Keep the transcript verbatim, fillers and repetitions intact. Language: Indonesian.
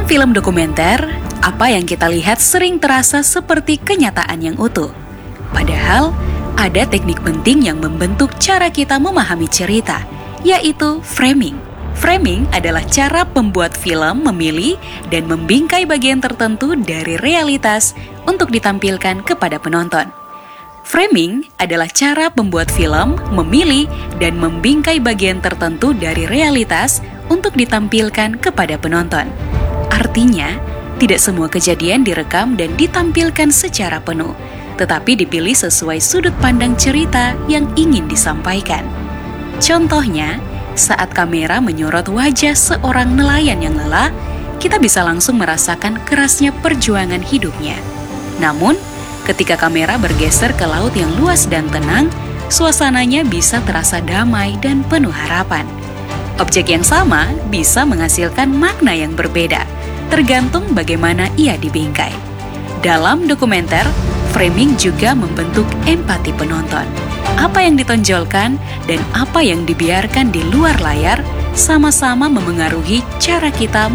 Dalam film dokumenter, apa yang kita lihat sering terasa seperti kenyataan yang utuh. Padahal, ada teknik penting yang membentuk cara kita memahami cerita, yaitu framing. Framing adalah cara pembuat film memilih dan membingkai bagian tertentu dari realitas untuk ditampilkan kepada penonton. Framing adalah cara pembuat film memilih dan membingkai bagian tertentu dari realitas untuk ditampilkan kepada penonton. Artinya, tidak semua kejadian direkam dan ditampilkan secara penuh, tetapi dipilih sesuai sudut pandang cerita yang ingin disampaikan. Contohnya, saat kamera menyorot wajah seorang nelayan yang lelah, kita bisa langsung merasakan kerasnya perjuangan hidupnya. Namun, ketika kamera bergeser ke laut yang luas dan tenang, suasananya bisa terasa damai dan penuh harapan. Objek yang sama bisa menghasilkan makna yang berbeda, tergantung bagaimana ia dibingkai. Dalam dokumenter, framing juga membentuk empati penonton. Apa yang ditonjolkan dan apa yang dibiarkan di luar layar sama-sama memengaruhi cara kita